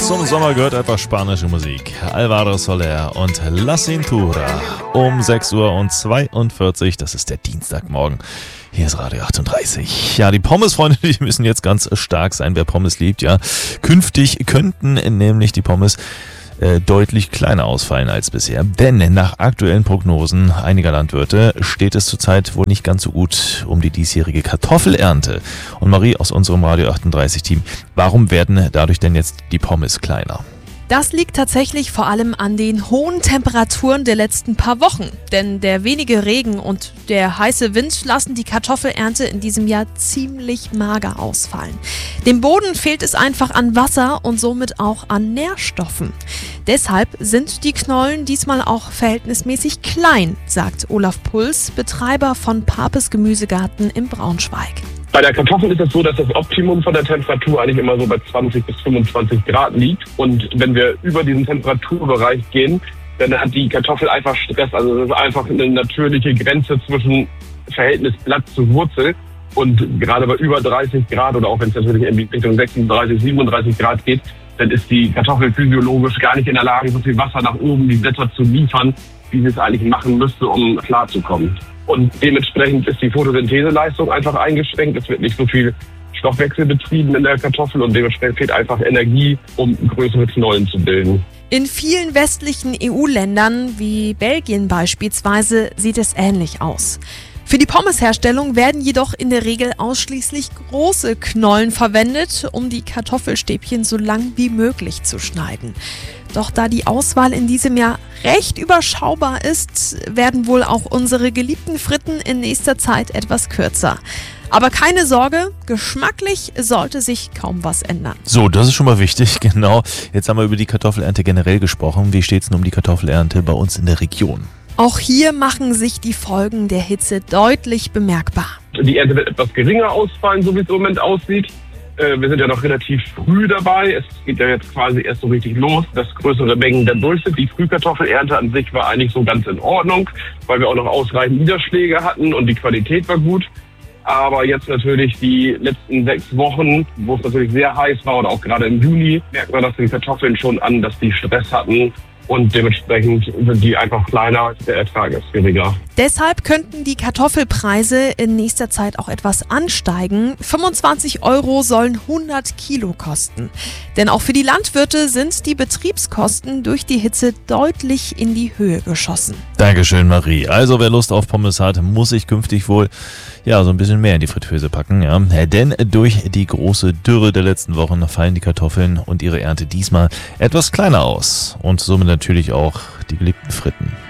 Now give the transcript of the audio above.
Zum Sommer gehört etwas spanische Musik. Alvaro Soler und La Cintura um 6:42 Uhr. Das ist der Dienstagmorgen. Hier ist Radio 38. Ja, die Pommes-Freunde, die müssen jetzt ganz stark sein, wer Pommes liebt, ja. Künftig könnten nämlich die Pommes deutlich kleiner ausfallen als bisher. Denn nach aktuellen Prognosen einiger Landwirte steht es zurzeit wohl nicht ganz so gut um die diesjährige Kartoffelernte. Und Marie aus unserem Radio 38 Team, warum werden dadurch denn jetzt die Pommes kleiner? Das liegt tatsächlich vor allem an den hohen Temperaturen der letzten paar Wochen. Denn der wenige Regen und der heiße Wind lassen die Kartoffelernte in diesem Jahr ziemlich mager ausfallen. Dem Boden fehlt es einfach an Wasser und somit auch an Nährstoffen. Deshalb sind die Knollen diesmal auch verhältnismäßig klein, sagt Olaf Puls, Betreiber von Papes Gemüsegarten in Braunschweig. Bei der Kartoffel ist es so, dass das Optimum von der Temperatur eigentlich immer so bei 20 bis 25 Grad liegt. Und wenn wir über diesen Temperaturbereich gehen, dann hat die Kartoffel einfach Stress. Also das ist einfach eine natürliche Grenze zwischen Verhältnis Blatt zu Wurzel. Und gerade bei über 30 Grad oder auch wenn es natürlich in Richtung 36, 37 Grad geht, dann ist die Kartoffel physiologisch gar nicht in der Lage, so viel Wasser nach oben die Blätter zu liefern, wie sie es eigentlich machen müsste, um klarzukommen. Und dementsprechend ist die Photosyntheseleistung einfach eingeschränkt. Es wird nicht so viel Stoffwechsel betrieben in der Kartoffel und dementsprechend fehlt einfach Energie, um größere Knollen zu bilden. In vielen westlichen EU-Ländern, wie Belgien beispielsweise, sieht es ähnlich aus. Für die Pommesherstellung werden jedoch in der Regel ausschließlich große Knollen verwendet, um die Kartoffelstäbchen so lang wie möglich zu schneiden. Doch da die Auswahl in diesem Jahr recht überschaubar ist, werden wohl auch unsere geliebten Fritten in nächster Zeit etwas kürzer. Aber keine Sorge, geschmacklich sollte sich kaum was ändern. So, das ist schon mal wichtig, genau. Jetzt haben wir über die Kartoffelernte generell gesprochen. Wie steht es denn um die Kartoffelernte bei uns in der Region? Auch hier machen sich die Folgen der Hitze deutlich bemerkbar. Die Ernte wird etwas geringer ausfallen, so wie es im Moment aussieht. Wir sind ja noch relativ früh dabei. Es geht ja jetzt quasi erst so richtig los, dass größere Mengen dann durch sind. Die Frühkartoffelernte an sich war eigentlich so ganz in Ordnung, weil wir auch noch ausreichend Niederschläge hatten und die Qualität war gut. Aber jetzt natürlich die letzten 6 Wochen, wo es natürlich sehr heiß war oder auch gerade im Juni, merkt man, dass die Kartoffeln schon an, dass die Stress hatten. Und dementsprechend sind die einfach kleiner, der Ertrag ist geringer. Deshalb könnten die Kartoffelpreise in nächster Zeit auch etwas ansteigen. 25 € sollen 100 Kilo kosten. Denn auch für die Landwirte sind die Betriebskosten durch die Hitze deutlich in die Höhe geschossen. Dankeschön, Marie. Also wer Lust auf Pommes hat, muss sich künftig wohl so ein bisschen mehr in die Fritteuse packen. Ja. Denn durch die große Dürre der letzten Wochen fallen die Kartoffeln und ihre Ernte diesmal etwas kleiner aus. Und somit natürlich auch die geliebten Fritten.